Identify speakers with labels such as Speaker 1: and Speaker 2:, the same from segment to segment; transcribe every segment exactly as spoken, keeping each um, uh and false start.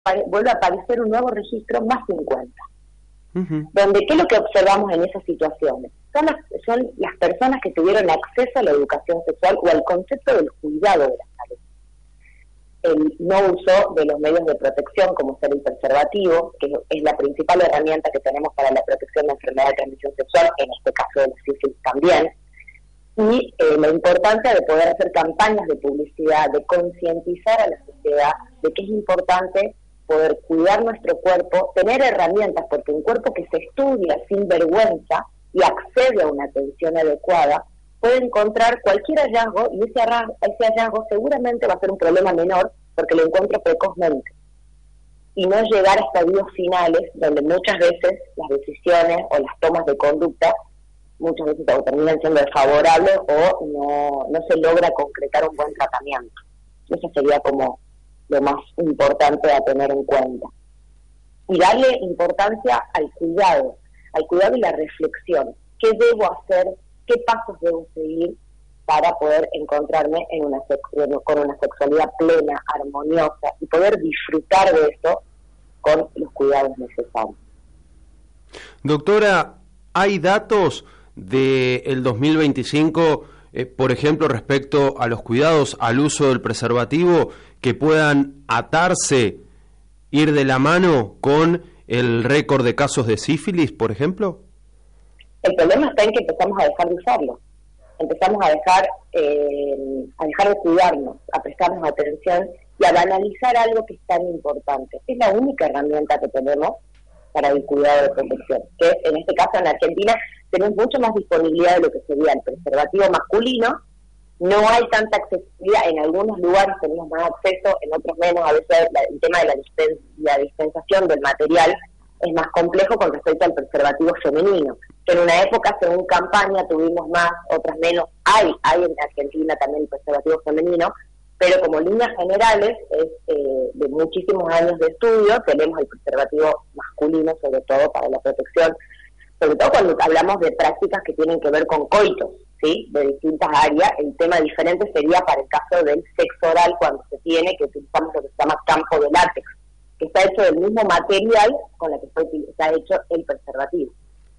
Speaker 1: vuelve a aparecer un nuevo registro más cincuenta.
Speaker 2: Uh-huh.
Speaker 1: Donde, ¿qué es lo que observamos en esas situaciones? Son las, son las personas que tuvieron acceso a la educación sexual o al concepto del cuidado de la salud. El no uso de los medios de protección, como ser el preservativo, que es la principal herramienta que tenemos para la protección de enfermedad de transmisión sexual, en este caso de la sífilis también, y eh, la importancia de poder hacer campañas de publicidad, de concientizar a la sociedad de que es importante poder cuidar nuestro cuerpo, tener herramientas, porque un cuerpo que se estudia sin vergüenza y accede a una atención adecuada, puede encontrar cualquier hallazgo, y ese hallazgo, ese hallazgo seguramente va a ser un problema menor, porque lo encuentro precozmente, y no llegar a estadios finales, donde muchas veces las decisiones o las tomas de conducta, muchas veces o terminan siendo desfavorables o no, no se logra concretar un buen tratamiento. Eso sería como lo más importante a tener en cuenta. Y darle importancia al cuidado, al cuidado y la reflexión. ¿Qué debo hacer? ¿Qué pasos debo seguir para poder encontrarme en una sex- con una sexualidad plena, armoniosa, y poder disfrutar de eso con los cuidados necesarios?
Speaker 2: Doctora, ¿hay datos del dos mil veinticinco, eh, por ejemplo, respecto a los cuidados, al uso del preservativo, que puedan atarse, ir de la mano con el récord de casos de sífilis, por ejemplo?
Speaker 1: El problema está en que empezamos a dejar de usarlo. Empezamos a dejar eh, a dejar de cuidarnos, a prestarnos atención y a banalizar algo que es tan importante. Es la única herramienta que tenemos para el cuidado de protección, que en este caso en Argentina tenemos mucho más disponibilidad de lo que sería el preservativo masculino. No hay tanta accesibilidad, en algunos lugares tenemos más acceso, en otros menos. A veces la, el tema de la, dispen, la dispensación del material es más complejo con respecto al preservativo femenino, que en una época, según campaña, tuvimos más, otras menos. Hay, hay en Argentina también el preservativo femenino, pero como líneas generales, es eh, de muchísimos años de estudio, tenemos el preservativo masculino, sobre todo para la protección, sobre todo cuando hablamos de prácticas que tienen que ver con coitos, ¿sí?, de distintas áreas. El tema diferente sería para el caso del sexo oral, cuando se tiene, que utilizamos lo que se llama campo de látex, que está hecho del mismo material con el que está, está hecho el preservativo.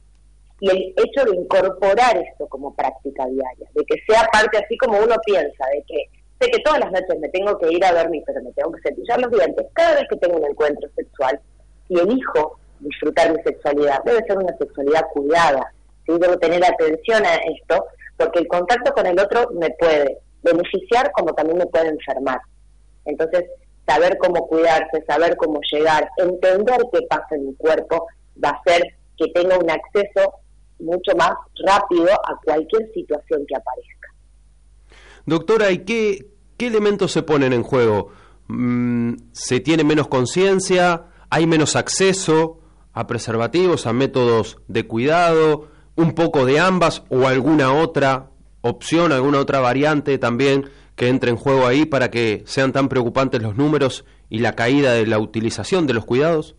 Speaker 1: Y el hecho de incorporar esto como práctica diaria, de que sea parte, así como uno piensa, de que sé que todas las noches me tengo que ir a dormir, pero me tengo que cepillar los dientes cada vez que tengo un encuentro sexual, y elijo disfrutar mi sexualidad, debe ser una sexualidad cuidada, ¿sí? Debo tener atención a esto, porque el contacto con el otro me puede beneficiar como también me puede enfermar. Entonces, saber cómo cuidarse, saber cómo llegar, entender qué pasa en mi cuerpo, va a hacer que tenga un acceso mucho más rápido a cualquier situación que aparezca.
Speaker 2: Doctora, ¿y qué, qué elementos se ponen en juego? Mm, ¿se tiene menos conciencia? ¿Hay menos acceso a preservativos, a métodos de cuidado? ¿Un poco de ambas o alguna otra opción, alguna otra variante también que entre en juego ahí para que sean tan preocupantes los números y la caída de la utilización de los cuidados?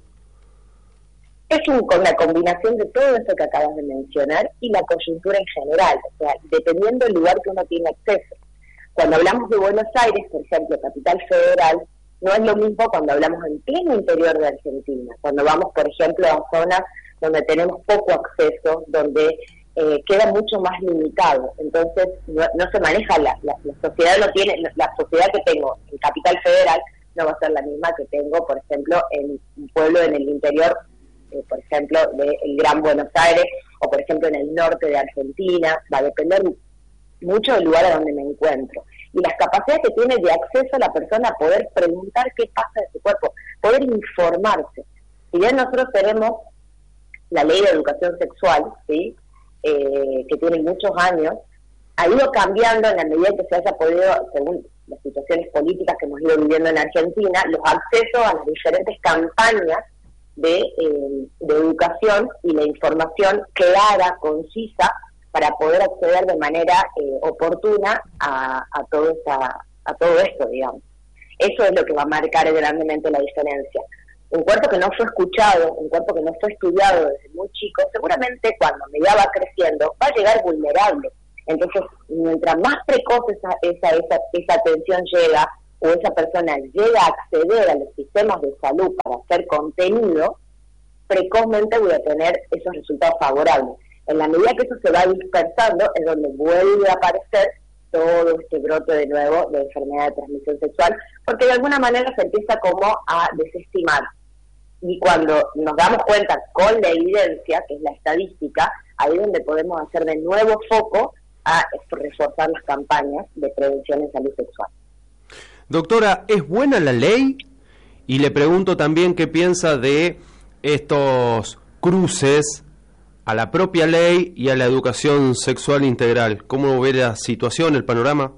Speaker 1: Es un, con la combinación de todo esto que acabas de mencionar y la coyuntura en general, o sea, dependiendo del lugar que uno tiene acceso. Cuando hablamos de Buenos Aires, por ejemplo, capital federal, no es lo mismo cuando hablamos en pleno interior de Argentina, cuando vamos, por ejemplo, a zonas donde tenemos poco acceso, donde eh, queda mucho más limitado. Entonces, no, no se maneja, la, la, la sociedad no tiene, la sociedad que tengo en capital federal no va a ser la misma que tengo, por ejemplo, en un pueblo en el interior, eh, por ejemplo, del Gran Buenos Aires, o por ejemplo en el norte de Argentina. Va a depender mucho del lugar a donde me encuentro. Y las capacidades que tiene de acceso a la persona a poder preguntar qué pasa de su cuerpo, poder informarse. Si bien nosotros tenemos la ley de educación sexual, ¿sí?, eh, que tiene muchos años, ha ido cambiando en la medida que se haya podido, según las situaciones políticas que hemos ido viviendo en Argentina, los accesos a las diferentes campañas de, eh, de educación y la información clara, concisa, para poder acceder de manera eh, oportuna a, a, todo esta, a todo esto, digamos. Eso es lo que va a marcar grandemente la diferencia. Un cuerpo que no fue escuchado, un cuerpo que no fue estudiado desde muy chico, seguramente cuando medida va creciendo, va a llegar vulnerable. Entonces, mientras más precoz esa, esa, esa, esa atención llega, o esa persona llega a acceder a los sistemas de salud para hacer contenido, precozmente voy a tener esos resultados favorables. En la medida que eso se va dispersando, es donde vuelve a aparecer todo este brote de nuevo de enfermedad de transmisión sexual, porque de alguna manera se empieza como a desestimar. Y cuando nos damos cuenta con la evidencia, que es la estadística, ahí es donde podemos hacer de nuevo foco a reforzar las campañas de prevención en salud sexual.
Speaker 2: Doctora, ¿es buena la ley? Y le pregunto también qué piensa de estos cruces a la propia ley y a la educación sexual integral. ¿Cómo ve la situación, el panorama?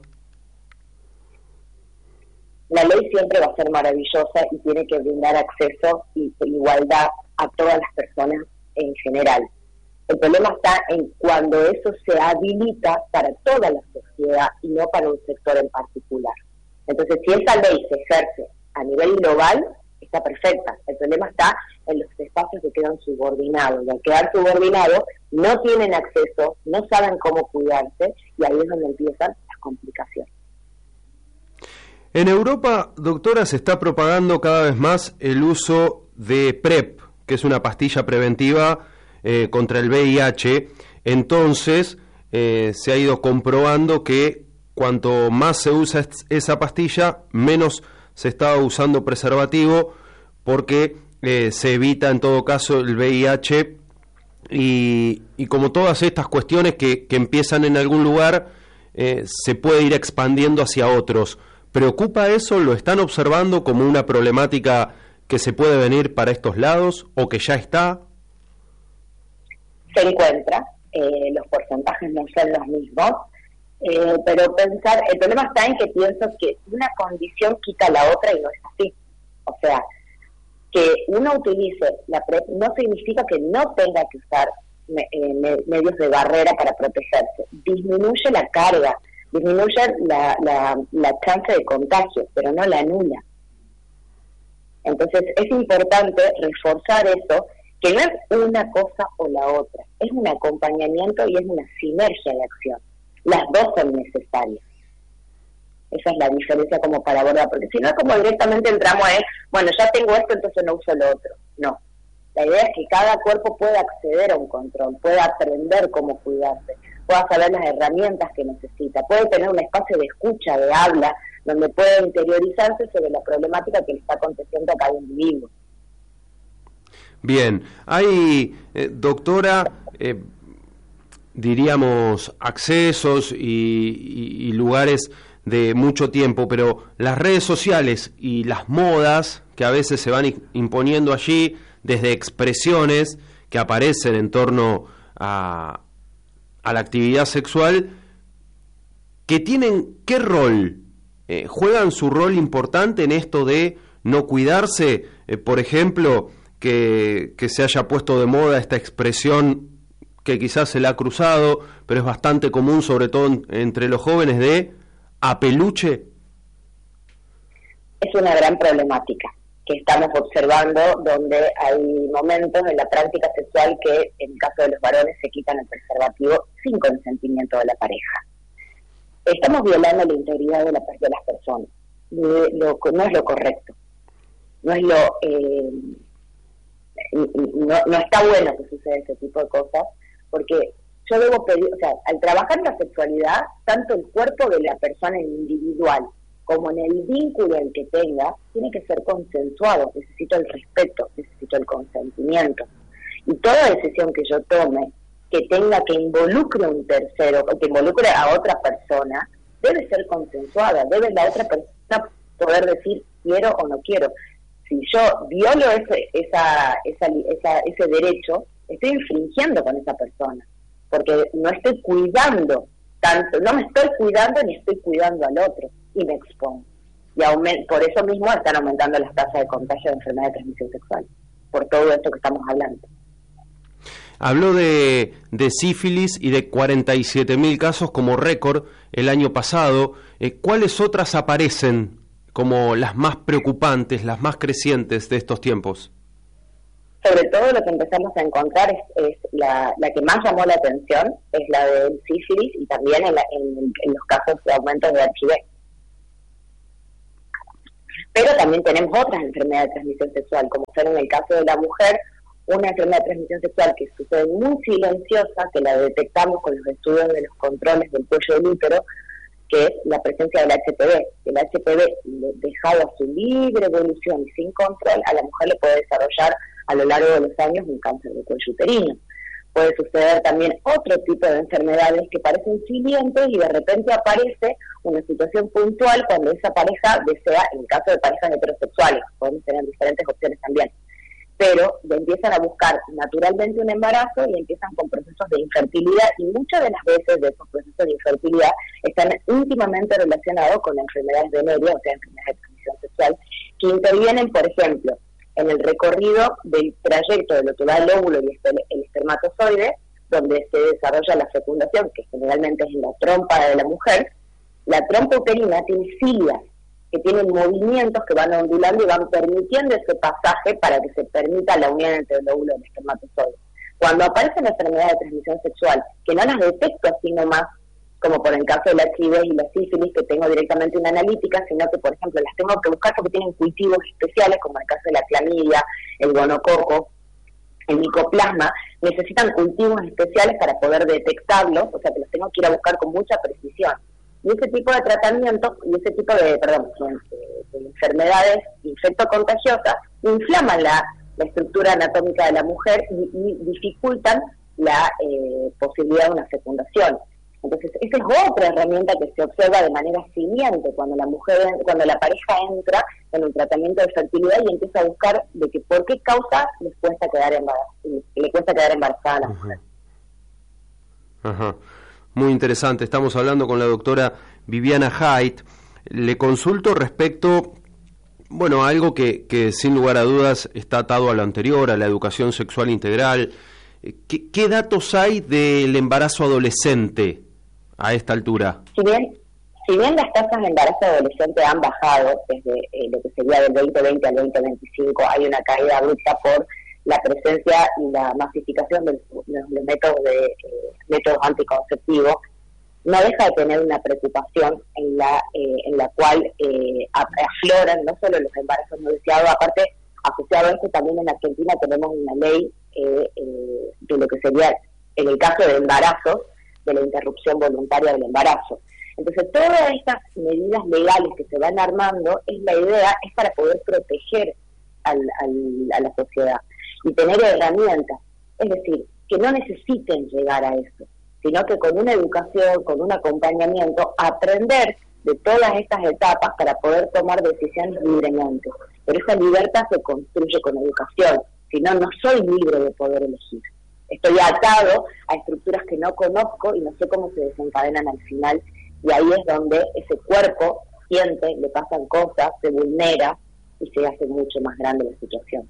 Speaker 1: La ley siempre va a ser maravillosa y tiene que brindar acceso y igualdad a todas las personas en general. El problema está en cuando eso se habilita para toda la sociedad y no para un sector en particular. Entonces, si esa ley se ejerce a nivel global, está perfecta. El problema está en los espacios que quedan subordinados. Y al quedar subordinados, no tienen acceso, no saben cómo cuidarse, y ahí es donde empiezan las complicaciones.
Speaker 2: En Europa, doctora, se está propagando cada vez más el uso de PrEP, que es una pastilla preventiva eh, contra el V I H. Entonces, eh, se ha ido comprobando que cuanto más se usa esa pastilla, menos se está usando preservativo, porque eh, se evita en todo caso el V I H, y, y como todas estas cuestiones que, que empiezan en algún lugar, eh, se puede ir expandiendo hacia otros. ¿Preocupa eso? ¿Lo están observando como una problemática que se puede venir para estos lados o que ya está?
Speaker 1: Se encuentra, eh, los porcentajes no son los mismos, eh, pero pensar, el problema está en que pienso que una condición quita la otra y no es así. O sea, que uno utilice la PrEP no significa que no tenga que usar me, eh, me, medios de barrera para protegerse. Disminuye la carga, disminuye la, la, la chance de contagio, pero no la anula. Entonces es importante reforzar eso, que no es una cosa o la otra, es un acompañamiento y es una sinergia de acción. Las dos son necesarias. Esa es la diferencia como para abordar, porque si no es como directamente entramos en, bueno, ya tengo esto, entonces no uso lo otro. No. La idea es que cada cuerpo pueda acceder a un control, pueda aprender cómo cuidarse, pueda saber las herramientas que necesita, puede tener un espacio de escucha, de habla, donde pueda interiorizarse sobre la problemática que le está aconteciendo a cada individuo.
Speaker 2: Bien, hay, eh, doctora, eh, diríamos, accesos y, y, y lugares de mucho tiempo, pero las redes sociales y las modas que a veces se van imponiendo allí, desde expresiones que aparecen en torno a, a la actividad sexual, que tienen, ¿qué rol? Eh, ¿Juegan su rol importante en esto de no cuidarse? Eh, por ejemplo, que, que se haya puesto de moda esta expresión que quizás se la ha cruzado, pero es bastante común, sobre todo en, entre los jóvenes, de a peluche.
Speaker 1: Es una gran problemática que estamos observando, donde hay momentos en la práctica sexual que, en el caso de los varones, se quitan el preservativo sin consentimiento de la pareja. Estamos violando la integridad de, la, de las personas. Lo, no es lo correcto. No es lo... Eh, no, no está bueno que suceda ese tipo de cosas, porque yo debo pedir, o sea, al trabajar la sexualidad, tanto el cuerpo de la persona individual como en el vínculo el que tenga, tiene que ser consensuado. Necesito el respeto, necesito el consentimiento. Y toda decisión que yo tome, que tenga, que involucre a un tercero, o que involucre a otra persona, debe ser consensuada, debe la otra persona poder decir quiero o no quiero. Si yo violo ese, esa, esa, esa, ese derecho, estoy infringiendo con esa persona, porque no estoy cuidando tanto, no me estoy cuidando ni estoy cuidando al otro, y me expongo. Y aument- por eso mismo están aumentando las tasas de contagio de enfermedad de transmisión sexual, por todo esto que estamos hablando.
Speaker 2: Habló de, de sífilis y de cuarenta y siete mil casos como récord el año pasado. Eh, ¿Cuáles otras aparecen como las más preocupantes, las más crecientes de estos tiempos?
Speaker 1: Sobre todo lo que empezamos a encontrar es, es la, la que más llamó la atención, es la del sífilis y también en, la, en, en los casos de aumentos de H I V. Pero también tenemos otras enfermedades de transmisión sexual, como ser en el caso de la mujer, una enfermedad de transmisión sexual que sucede muy silenciosa, que la detectamos con los estudios de los controles del cuello del útero, que es la presencia del H P V. El H P V, dejado a su libre evolución y sin control, a la mujer le puede desarrollar a lo largo de los años un cáncer de cuello uterino. Puede suceder también otro tipo de enfermedades que parecen silentes y de repente aparece una situación puntual cuando esa pareja desea, en el caso de parejas heterosexuales, podemos tener diferentes opciones también, pero empiezan a buscar naturalmente un embarazo y empiezan con procesos de infertilidad, y muchas de las veces de esos procesos de infertilidad están íntimamente relacionados con enfermedades venéreas, o sea, enfermedades de transmisión sexual, que intervienen, por ejemplo, en el recorrido del trayecto de lo que va el óvulo y el espermatozoide, donde se desarrolla la fecundación, que generalmente es en la trompa de la mujer. La trompa uterina tiene cilias que tienen movimientos que van ondulando y van permitiendo ese pasaje para que se permita la unión entre el óvulo y el espermatozoide. Cuando aparecen enfermedades de transmisión sexual, que no las detecto así nomás, como por el caso de la H I V y la sífilis, que tengo directamente una analítica, sino que, por ejemplo, las tengo que buscar porque tienen cultivos especiales, como el caso de la clamidia, el gonococo, el micoplasma, necesitan cultivos especiales para poder detectarlos, o sea que los tengo que ir a buscar con mucha precisión. Y ese tipo de tratamientos, y ese tipo de, perdón, de, de enfermedades infectocontagiosas, inflaman la, la estructura anatómica de la mujer y, y dificultan la eh, posibilidad de una fecundación. Entonces, esa es otra herramienta que se observa de manera simiente cuando la mujer, cuando la pareja entra en un tratamiento de fertilidad y empieza a buscar de que por qué causa les cuesta quedar embarazada, le cuesta quedar embarazada a la mujer.
Speaker 2: Ajá. Muy interesante. Estamos hablando con la doctora Viviana Haidt. Le consulto respecto, bueno, a algo que, que sin lugar a dudas está atado a lo anterior, a la educación sexual integral. ¿Qué, qué datos hay del embarazo adolescente a esta altura?
Speaker 1: Si bien, si bien las tasas de embarazo adolescente han bajado desde eh, lo que sería del veinte veinte al veinte veinticinco, hay una caída abrupta por la presencia y la masificación de los, los métodos de eh, métodos anticonceptivos, no deja de tener una preocupación en la eh, en la cual eh, afloran no solo los embarazos no deseados, aparte asociado a esto también en Argentina tenemos una ley eh, eh, de lo que sería en el caso de embarazos, de la interrupción voluntaria del embarazo. Entonces, todas estas medidas legales que se van armando, es la idea, es para poder proteger al, al, a la sociedad y tener herramientas, es decir, que no necesiten llegar a eso, sino que con una educación, con un acompañamiento, aprender de todas estas etapas para poder tomar decisiones libremente. Pero esa libertad se construye con educación, si no, no soy libre de poder elegir. Estoy atado a estructuras que no conozco y no sé cómo se desencadenan al final, y ahí es donde ese cuerpo siente, le pasan cosas, se vulnera y se hace mucho más grande la situación.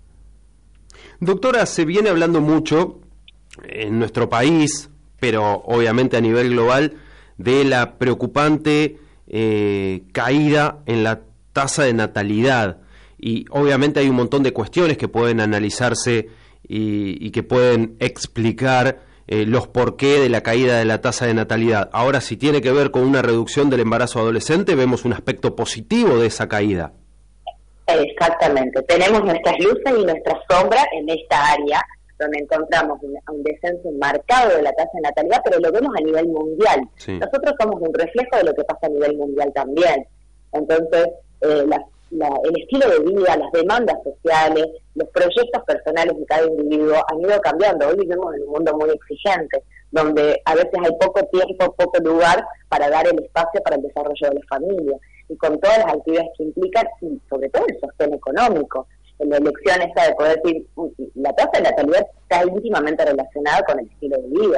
Speaker 2: Doctora, se viene hablando mucho en nuestro país, pero obviamente a nivel global, de la preocupante eh, caída en la tasa de natalidad, y obviamente hay un montón de cuestiones que pueden analizarse y, y que pueden explicar eh, los porqué de la caída de la tasa de natalidad. Ahora, si tiene que ver con una reducción del embarazo adolescente, vemos un aspecto positivo de esa caída.
Speaker 1: Exactamente, tenemos nuestras luces y nuestras sombras en esta área, donde encontramos un, un descenso marcado de la tasa de natalidad, pero lo vemos a nivel mundial. Sí. Nosotros somos un reflejo de lo que pasa a nivel mundial también. Entonces, eh, la, la, el estilo de vida, las demandas sociales, los proyectos personales de cada individuo han ido cambiando. Hoy vivimos en un mundo muy exigente, donde a veces hay poco tiempo, poco lugar para dar el espacio para el desarrollo de la familia, y con todas las actividades que implican, y sobre todo el sostén económico. En la elección esa de poder decir, la tasa de natalidad está íntimamente relacionada con el estilo de vida.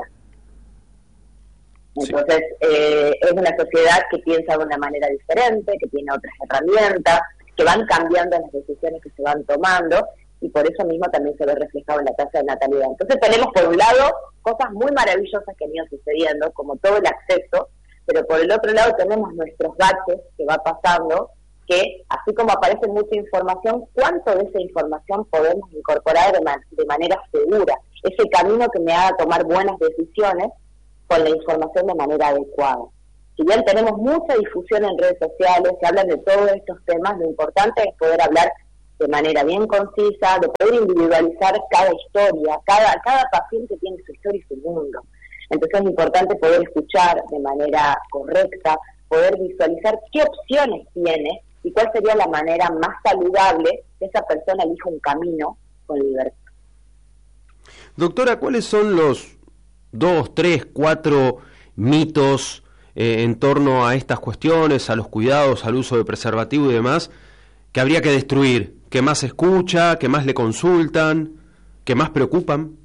Speaker 1: Entonces, sí. eh, es una sociedad que piensa de una manera diferente, que tiene otras herramientas, que van cambiando las decisiones que se van tomando, y por eso mismo también se ve reflejado en la tasa de natalidad. Entonces tenemos por un lado cosas muy maravillosas que han ido sucediendo, como todo el acceso, pero por el otro lado tenemos nuestros baches que va pasando, que así como aparece mucha información, ¿cuánto de esa información podemos incorporar de, man- de manera segura? Ese camino que me haga tomar buenas decisiones con la información de manera adecuada. Si bien tenemos mucha difusión en redes sociales, se hablan de todos estos temas, lo importante es poder hablar de manera bien concisa, de poder individualizar cada historia, cada, cada paciente tiene su historia y su mundo. Entonces es importante poder escuchar de manera correcta, poder visualizar qué opciones tiene y cuál sería la manera más saludable que esa persona elija un camino con libertad.
Speaker 2: Doctora, ¿cuáles son los dos, tres, cuatro mitos eh, en torno a estas cuestiones, a los cuidados, al uso de preservativo y demás, que habría que destruir, que más escucha, que más le consultan, que más preocupan?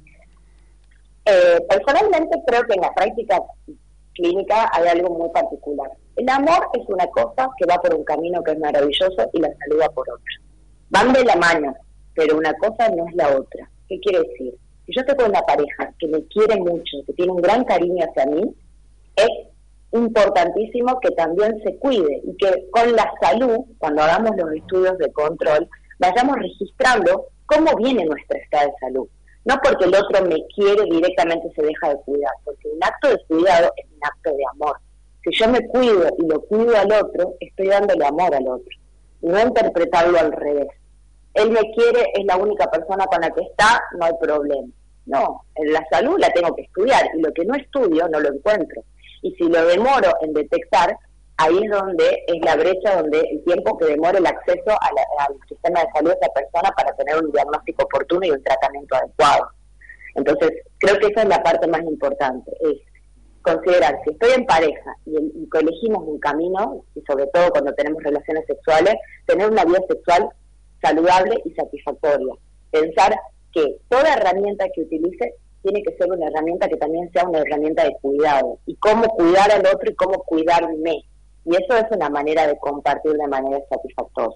Speaker 1: Eh, personalmente creo que en la práctica clínica hay algo muy particular. El amor es una cosa que va por un camino que es maravilloso y la salud va por otro. Van de la mano, pero una cosa no es la otra. ¿Qué quiere decir? Si yo estoy con una pareja que me quiere mucho, que tiene un gran cariño hacia mí, es importantísimo que también se cuide y que con la salud, cuando hagamos los estudios de control, vayamos registrando cómo viene nuestra estado de salud. No porque el otro me quiere directamente se deja de cuidar, porque un acto de cuidado es un acto de amor. Si yo me cuido y lo cuido al otro, estoy dándole amor al otro. Y no interpretarlo al revés. Él me quiere, es la única persona con la que está, no hay problema. No, en la salud la tengo que estudiar y lo que no estudio no lo encuentro. Y si lo demoro en detectar, ahí es donde es la brecha, donde el tiempo que demora el acceso a la, al sistema de salud de esa persona para tener un diagnóstico oportuno y un tratamiento adecuado. Entonces, creo que esa es la parte más importante, es considerar si estoy en pareja y, y elegimos un camino, y sobre todo cuando tenemos relaciones sexuales, tener una vida sexual saludable y satisfactoria. Pensar que toda herramienta que utilice tiene que ser una herramienta que también sea una herramienta de cuidado, y cómo cuidar al otro y cómo cuidarme. Y eso es una manera de compartir de manera satisfactoria.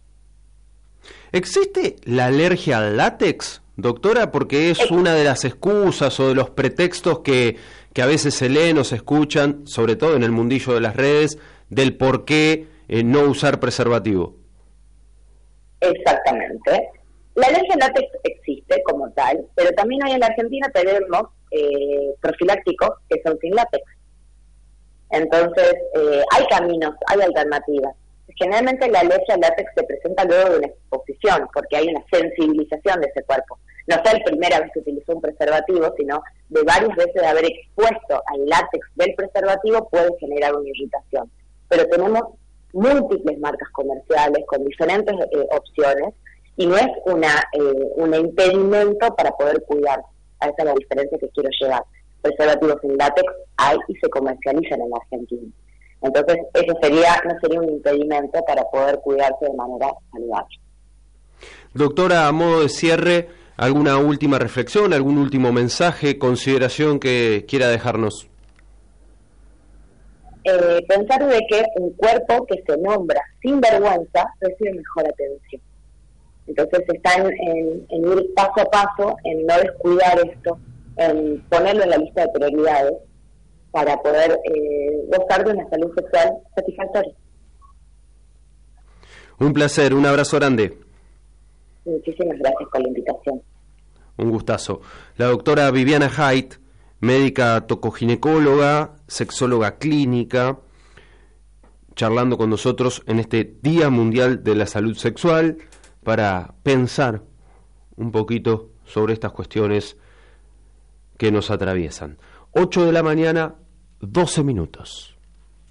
Speaker 2: ¿Existe la alergia al látex, doctora? Porque es una de las excusas o de los pretextos que, que a veces se leen o se escuchan, sobre todo en el mundillo de las redes, del por qué eh, no usar preservativo.
Speaker 1: Exactamente. La alergia al látex existe como tal, pero también hay en la Argentina tenemos eh, profilácticos que son sin látex. Entonces, eh, hay caminos, hay alternativas. Generalmente la alergia al látex se presenta luego de una exposición, porque hay una sensibilización de ese cuerpo. No fue la primera vez que utilizó un preservativo, sino de varias veces de haber expuesto al látex del preservativo puede generar una irritación. Pero tenemos múltiples marcas comerciales con diferentes eh, opciones, y no es una eh, un impedimento para poder cuidar. A esa es la diferencia que quiero llevar. Preservativos sin látex hay y se comercializan en la Argentina. Entonces, eso sería no sería un impedimento para poder cuidarse de manera saludable.
Speaker 2: Doctora, a modo de cierre, ¿alguna última reflexión, algún último mensaje, consideración que quiera dejarnos?
Speaker 1: Eh, pensar de que un cuerpo que se nombra sin vergüenza recibe mejor atención. Entonces están en, en ir paso a paso, en no descuidar esto, en ponerlo en la lista de prioridades para poder eh, gozar de una salud sexual satisfactoria.
Speaker 2: Un placer, un abrazo grande.
Speaker 1: Muchísimas gracias por la invitación.
Speaker 2: Un gustazo. La doctora Viviana Haidt, médica tocoginecóloga, sexóloga clínica, charlando con nosotros en este Día Mundial de la Salud Sexual para pensar un poquito sobre estas cuestiones que nos atraviesan. ocho de la mañana, doce minutos.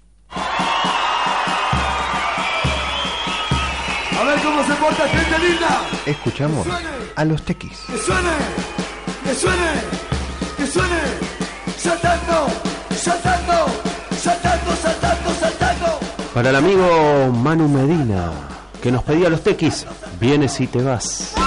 Speaker 3: A ver cómo se porta gente linda.
Speaker 4: Escuchamos a los tequis.
Speaker 3: Que suene, que suene, que suene. Saltando, saltando, saltando, saltando, saltando.
Speaker 2: Para el amigo Manu Medina, que nos pedía los tequis, vienes y te vas.